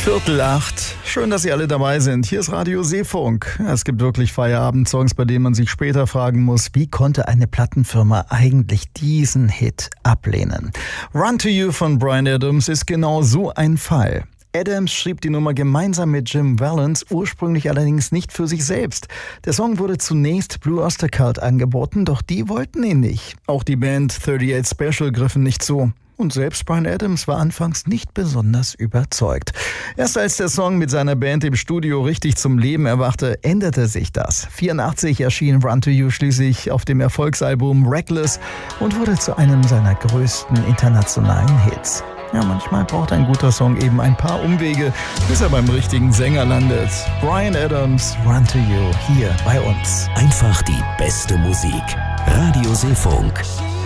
7:45. Schön, dass Sie alle dabei sind. Hier ist Radio Seefunk. Es gibt wirklich Feierabend-Songs, bei denen man sich später fragen muss, wie konnte eine Plattenfirma eigentlich diesen Hit ablehnen? Run to You von Bryan Adams ist genau so ein Fall. Adams schrieb die Nummer gemeinsam mit Jim Vallance, ursprünglich allerdings nicht für sich selbst. Der Song wurde zunächst Blue Oyster Cult angeboten, doch die wollten ihn nicht. Auch die Band 38 Special griffen nicht zu. Und selbst Bryan Adams war anfangs nicht besonders überzeugt. Erst als der Song mit seiner Band im Studio richtig zum Leben erwachte, änderte sich das. 1984 erschien Run to You schließlich auf dem Erfolgsalbum Reckless und wurde zu einem seiner größten internationalen Hits. Ja, manchmal braucht ein guter Song eben ein paar Umwege, bis er beim richtigen Sänger landet. Bryan Adams, Run to You, hier bei uns. Einfach die beste Musik. Radio Seefunk.